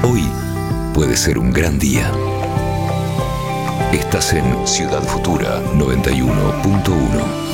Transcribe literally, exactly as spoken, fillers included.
Hoy puede ser un gran día. Estás en Ciudad Futura noventa y uno punto uno.